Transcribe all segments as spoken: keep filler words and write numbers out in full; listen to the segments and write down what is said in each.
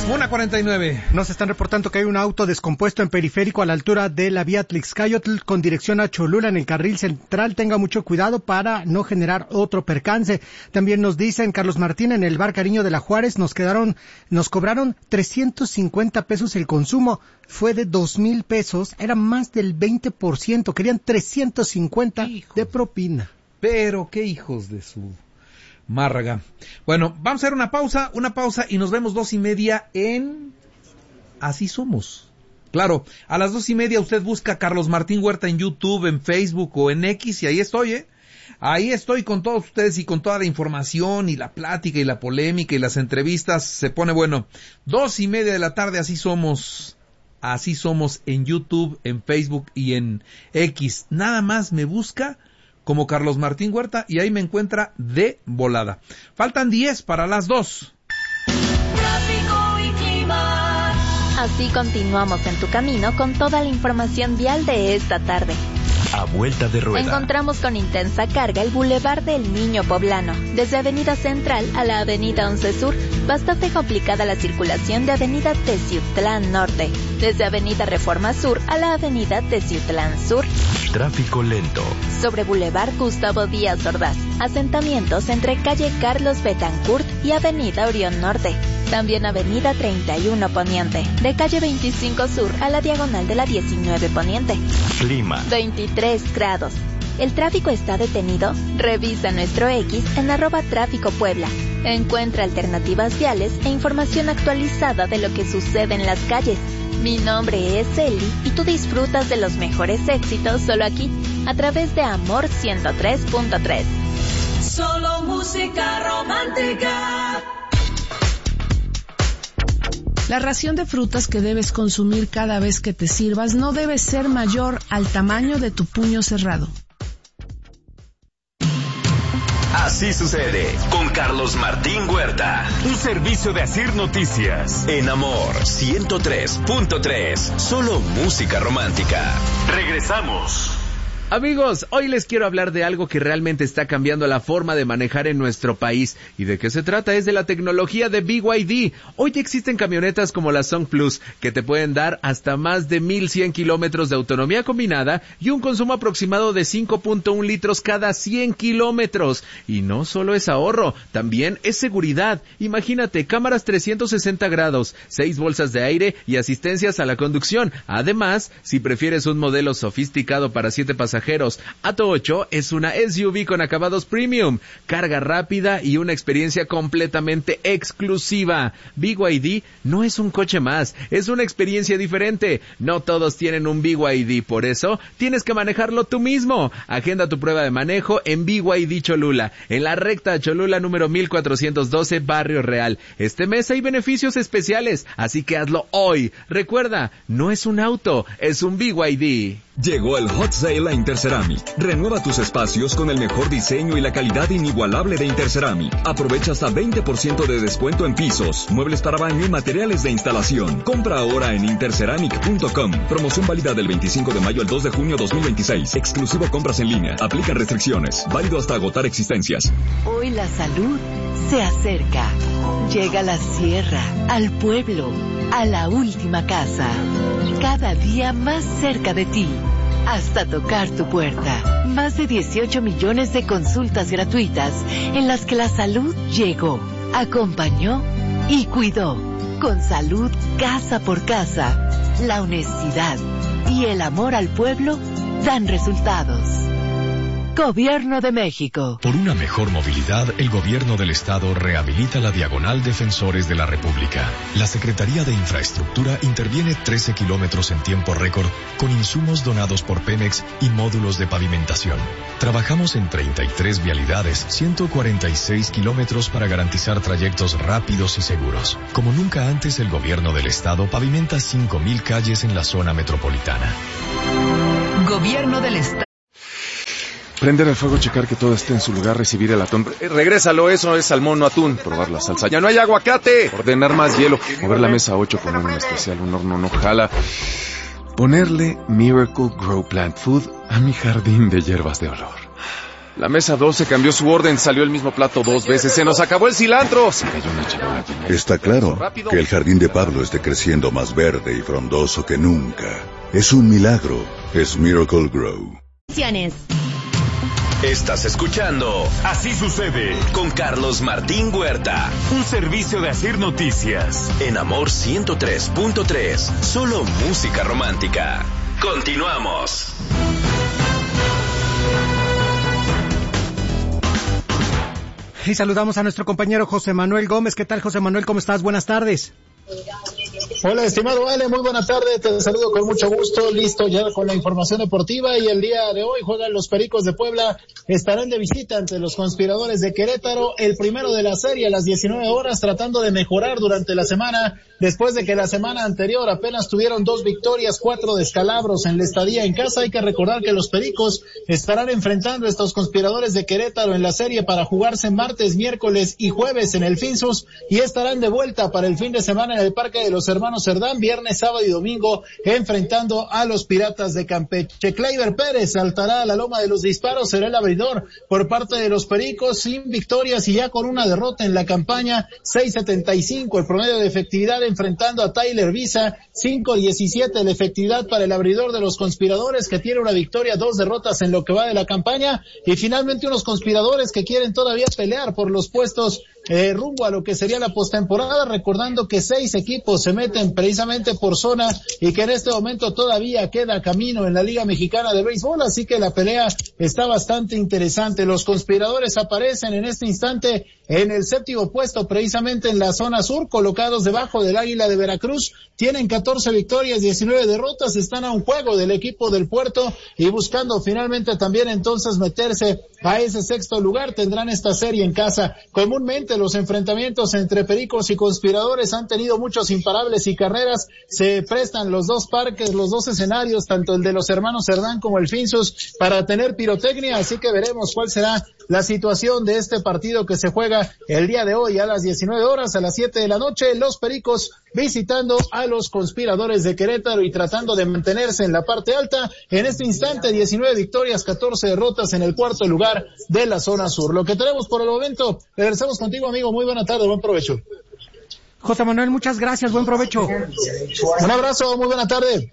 una cuarenta y nueve. Nos están reportando que hay un auto descompuesto en periférico a la altura de la vía Tlixcayotl con dirección a Cholula en el carril central. Tenga mucho cuidado para no generar otro percance. También nos dicen, Carlos Martín, en el bar Cariño de la Juárez nos quedaron, nos cobraron trescientos cincuenta pesos el consumo. Fue de dos mil pesos, era más del veinte por ciento. Querían trescientos cincuenta hijos de propina. Pero qué hijos de su márraga. Bueno, vamos a hacer una pausa, una pausa y nos vemos dos y media en Así Somos. Claro, a las dos y media usted busca Carlos Martín Huerta en YouTube, en Facebook o en X y ahí estoy, ¿eh? Ahí estoy con todos ustedes y con toda la información y la plática y la polémica y las entrevistas. Se pone bueno. Dos y media de la tarde, Así Somos. Así Somos en YouTube, en Facebook y en X. Nada más me busca como Carlos Martín Huerta y ahí me encuentra de volada. Faltan diez para las dos. Tráfico y clima. Así continuamos en tu camino con toda la información vial de esta tarde. A vuelta de rueda. Encontramos con intensa carga el Boulevard del Niño Poblano, desde Avenida Central a la Avenida once Sur, bastante complicada la circulación de Avenida Teciutlán Norte, desde Avenida Reforma Sur a la Avenida Teciutlán Sur. Tráfico lento. Sobre Boulevard Gustavo Díaz Ordaz, asentamientos entre calle Carlos Betancourt y Avenida Orión Norte. También Avenida treinta y uno Poniente, de calle veinticinco Sur a la diagonal de la diecinueve Poniente. Clima. veintitrés grados. ¿El tráfico está detenido? Revisa nuestro X en arroba tráfico Puebla. Encuentra alternativas viales e información actualizada de lo que sucede en las calles. Mi nombre es Eli y tú disfrutas de los mejores éxitos solo aquí, a través de Amor ciento tres punto tres. Solo música romántica. La ración de frutas que debes consumir cada vez que te sirvas no debe ser mayor al tamaño de tu puño cerrado. Así sucede con Carlos Martín Huerta. Un servicio de Asir Noticias. En Amor ciento tres punto tres. Solo música romántica. Regresamos. Amigos, hoy les quiero hablar de algo que realmente está cambiando la forma de manejar en nuestro país. ¿Y de qué se trata? Es de la tecnología de B Y D. Hoy ya existen camionetas como la Song Plus, que te pueden dar hasta más de mil cien kilómetros de autonomía combinada y un consumo aproximado de cinco punto uno litros cada cien kilómetros. Y no solo es ahorro, también es seguridad. Imagínate, cámaras trescientos sesenta grados, seis bolsas de aire y asistencias a la conducción. Además, si prefieres un modelo sofisticado para siete pasajeros, Atto ocho es una S U V con acabados premium, carga rápida y una experiencia completamente exclusiva. B Y D no es un coche más, es una experiencia diferente. No todos tienen un B Y D, por eso tienes que manejarlo tú mismo. Agenda tu prueba de manejo en B Y D Cholula, en la recta Cholula número mil cuatrocientos doce, Barrio Real. Este mes hay beneficios especiales, así que hazlo hoy. Recuerda, no es un auto, es un B Y D. Llegó el Hot Sale a Interceramic. Renueva tus espacios con el mejor diseño y la calidad inigualable de Interceramic. Aprovecha hasta veinte por ciento de descuento en pisos, muebles para baño y materiales de instalación. Compra ahora en interceramic punto com. Promoción válida del veinticinco de mayo al dos de junio dos mil veintiséis. Exclusivo compras en línea. Aplican restricciones. Válido hasta agotar existencias. Hoy la salud se acerca. Llega a la sierra, al pueblo, a la última casa. Cada día más cerca de ti. Hasta tocar tu puerta. Más de dieciocho millones de consultas gratuitas en las que la salud llegó, acompañó y cuidó. Con salud casa por casa, la honestidad y el amor al pueblo dan resultados. Gobierno de México. Por una mejor movilidad, el Gobierno del Estado rehabilita la Diagonal Defensores de la República. La Secretaría de Infraestructura interviene trece kilómetros en tiempo récord con insumos donados por Pemex y módulos de pavimentación. Trabajamos en treinta y tres vialidades, ciento cuarenta y seis kilómetros para garantizar trayectos rápidos y seguros. Como nunca antes, el Gobierno del Estado pavimenta cinco mil calles en la zona metropolitana. Gobierno del Estado. Prender el fuego, checar que todo esté en su lugar, recibir el atún. Eh, regrésalo, eso es salmón, no atún. Probar la salsa. ¡Ya no hay aguacate! Ordenar más hielo. Mover la mesa ocho, poner un especial, un horno no jala. Ponerle Miracle Grow Plant Food a mi jardín de hierbas de olor. La mesa doce cambió su orden, salió el mismo plato dos veces, se nos acabó el cilantro. Se cayó una charola. Está claro que el jardín de Pablo esté creciendo más verde y frondoso que nunca. Es un milagro, es Miracle Grow. Estás escuchando Así Sucede con Carlos Martín Huerta, un servicio de Asir Noticias en Amor ciento tres punto tres, solo música romántica. Continuamos. Y saludamos a nuestro compañero José Manuel Gómez. ¿Qué tal, José Manuel? ¿Cómo estás? Buenas tardes. Hola, estimado Ale, muy buena tarde, te saludo con mucho gusto, listo ya con la información deportiva, y el día de hoy juegan los Pericos de Puebla, estarán de visita ante los Conspiradores de Querétaro, el primero de la serie a las diecinueve horas, tratando de mejorar durante la semana, después de que la semana anterior apenas tuvieron dos victorias, cuatro descalabros en la estadía en casa. Hay que recordar que los Pericos estarán enfrentando a estos Conspiradores de Querétaro en la serie para jugarse martes, miércoles y jueves en el Finsus, y estarán de vuelta para el fin de semana en el Parque de los Hermanos Cerdán, viernes, sábado y domingo, enfrentando a los Piratas de Campeche. Kleiber Pérez saltará a la loma de los disparos, será el abridor por parte de los Pericos, sin victorias y ya con una derrota en la campaña, seis setenta y cinco el promedio de efectividad, enfrentando a Tyler Visa, cinco diecisiete la efectividad para el abridor de los Conspiradores, que tiene una victoria, dos derrotas en lo que va de la campaña, y finalmente unos Conspiradores que quieren todavía pelear por los puestos eh, rumbo a lo que sería la postemporada, recordando que seis equipos se meten precisamente por zona y que en este momento todavía queda camino en la Liga Mexicana de Béisbol, así que la pelea está bastante interesante. Los Conspiradores aparecen en este instante en el séptimo puesto, precisamente en la zona sur, colocados debajo del Águila de Veracruz, tienen catorce victorias, diecinueve derrotas, están a un juego del equipo del Puerto y buscando finalmente también entonces meterse a ese sexto lugar. Tendrán esta serie en casa. Comúnmente los enfrentamientos entre Pericos y Conspiradores han tenido muchos imparables y carreras, se prestan los dos parques, los dos escenarios, tanto el de los Hermanos Cerdán como el Finsus, para tener pirotecnia, así que veremos cuál será la situación de este partido que se juega el día de hoy a las diecinueve horas, a las siete de la noche, los Pericos visitando a los Conspiradores de Querétaro y tratando de mantenerse en la parte alta. En este instante, diecinueve victorias, catorce derrotas en el cuarto lugar de la zona sur. Lo que tenemos por el momento. Regresamos contigo, amigo. Muy buena tarde, buen provecho. José Manuel, muchas gracias, buen provecho. Un abrazo, muy buena tarde.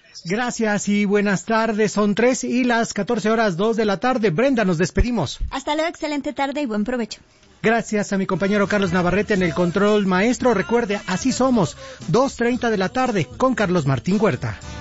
Gracias y buenas tardes, son tres y las catorce horas dos de la tarde. Brenda, nos despedimos. Hasta luego, excelente tarde y buen provecho. Gracias a mi compañero Carlos Navarrete en el control maestro. Recuerde, así somos, dos treinta de la tarde con Carlos Martín Huerta.